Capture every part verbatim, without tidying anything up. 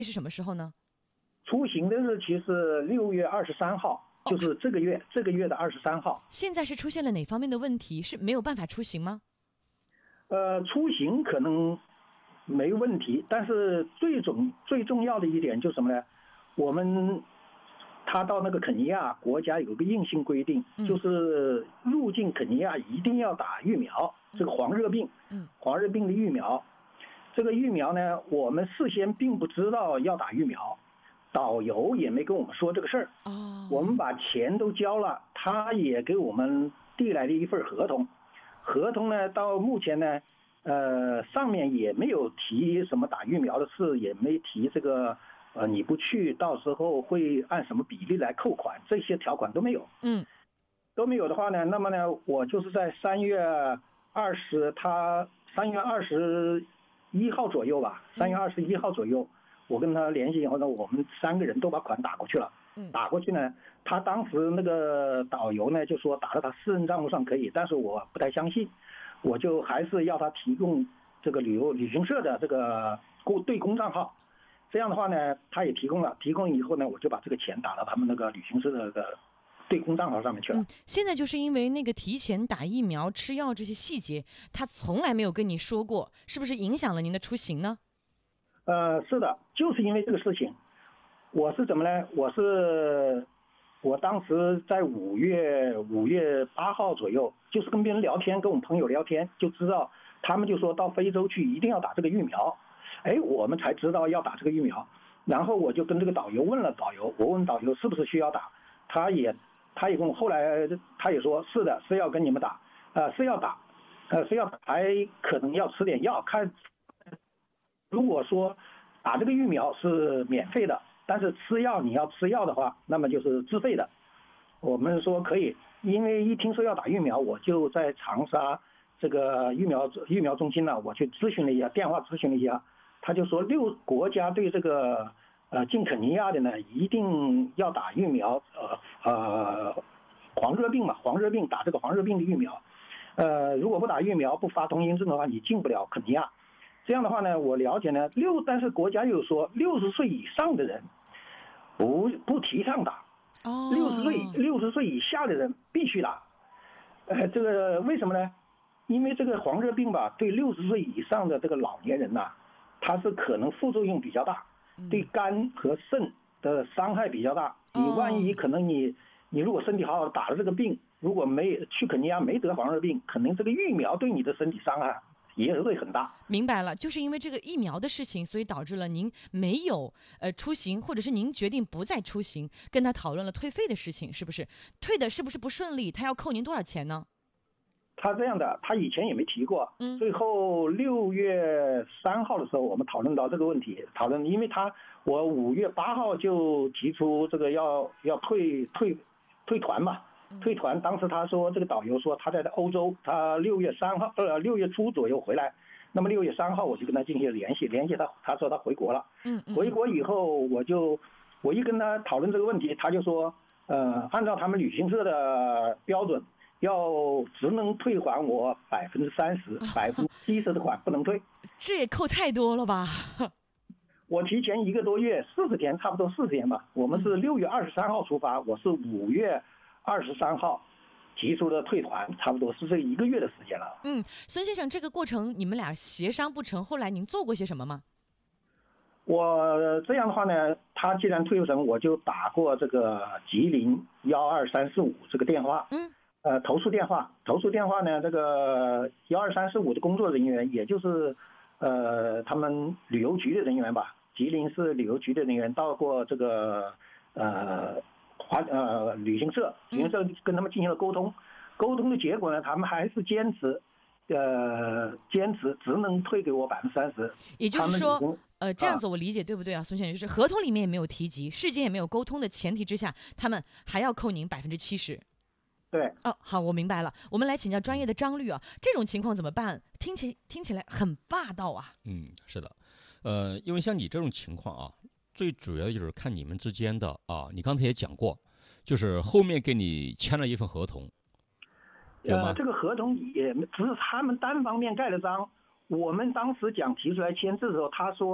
是什么时候呢？ 出行的日期是六月二十三号，就是这个月、哦、这个月的二十三号。 现在是出现了哪方面的问题？是没有办法出行吗？ 呃，出行可能没问题，但是最重最重要的一点就是什么呢？我们他到那个肯尼亚国家有个硬性规定， 嗯、 就是入境肯尼亚一定要打疫苗，嗯、这个黄热病， 嗯， 黄热病的疫苗。这个疫苗呢，我们事先并不知道要打疫苗，导游也没跟我们说这个事儿。 哦， 我们把钱都交了，他也给我们递来了一份合同。合同呢，到目前呢，呃，上面也没有提什么打疫苗的事，也没提这个，呃，你不去，到时候会按什么比例来扣款，这些条款都没有。 嗯， 都没有的话呢，那么呢，我就是在三月二十，他三月二十一号左右吧，三月二十一号左右，我跟他联系以后呢，我们三个人都把款打过去了。打过去呢，他当时那个导游呢就说打到他私人账户上可以，但是我不太相信，我就还是要他提供这个旅游旅行社的这个公对公账号。这样的话呢，他也提供了，提供以后呢，我就把这个钱打到他们那个旅行社的那个对公账号上面去了。 嗯，现在就是因为那个提前打疫苗、吃药这些细节，他从来没有跟你说过，是不是影响了您的出行呢？ 呃，是的，就是因为这个事情。我是怎么呢？我是我当时在五月五月八号左右，就是跟别人聊天，跟我们朋友聊天，就知道他们就说到非洲去一定要打这个疫苗，哎，我们才知道要打这个疫苗。然后我就跟这个导游问了导游，我问导游是不是需要打，他也他也跟我后来他也说是的，是要跟你们打，呃是要打，呃是要打，还可能要吃点药，看如果说打这个疫苗是免费的。但是吃药你要吃药的话，那么就是自费的。我们说可以，因为一听说要打疫苗，我就在长沙这个疫苗疫苗中心呢，我去咨询了一下，电话咨询了一下，他就说六国家对这个呃进肯尼亚的呢，一定要打疫苗，呃呃黄热病嘛，黄热病打这个黄热病的疫苗，呃如果不打疫苗不发通行证的话，你进不了肯尼亚。这样的话呢，我了解呢，六但是国家又说六十岁以上的人不不提倡打，六十岁六十岁以下的人必须打。呃，这个为什么呢？因为这个黄热病吧，对六十岁以上的这个老年人呐、啊，他是可能副作用比较大，对肝和肾的伤害比较大。你万一可能你你如果身体好好打了这个病，如果没去肯尼亚没得黄热病，可能这个疫苗对你的身体伤害也会很大。 明白了，就是因为这个疫苗的事情，所以导致了您没有呃出行，或者是您决定不再出行，跟他讨论了退费的事情，是不是？退的是不是不顺利？他要扣您多少钱呢？ 他这样的，他以前也没提过。 嗯， 最后六月三号的时候，我们讨论到这个问题，讨论，因为他我五月八号就提出这个要要退退退团嘛。退团，当时他说这个导游说他在欧洲，他六月三号呃六月初左右回来，那么六月三号我就跟他进行联系，联系他，他说他回国了。 嗯， 回国以后我就我一跟他讨论这个问题，他就说呃按照他们旅行社的标准，要只能退还我百分之三十，百分之七十的款不能退。 这也扣太多了吧？ 我提前一个多月，四十天，差不多四十天吧。我们是六月二十三号出发，我是五月二十三号提出的退团，差不多是这一个月的时间了。 嗯，孙先生，这个过程你们俩协商不成，后来您做过些什么吗？ 我这样的话呢，他既然退不成，我就打过这个吉林幺二三四五这个电话， 嗯， 呃，投诉电话，投诉电话呢，这个幺二三四五的工作人员，也就是呃他们旅游局的人员吧，吉林市旅游局的人员到过这个呃。华呃旅行社，旅行社跟他们进行了沟通，沟通的结果呢，他们还是坚持，呃，坚持只能退给我百分之三十。 也就是说，呃，这样子我理解对不对啊，孙先生？就是合同里面也没有提及，事件也没有沟通的前提之下，他们还要扣您百分之七十。 对。 哦，好，我明白了。我们来请教专业的张律啊，这种情况怎么办？听起听起来很霸道啊。 嗯，是的，呃，因为像你这种情况啊。最主要的就是看你们之间的啊，你刚才也讲过，就是后面给你签了一份合同，有吗？ 呃，这个合同也只是他们单方面盖了章。我们当时讲提出来签字的时候，他说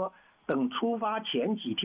等出发前几天。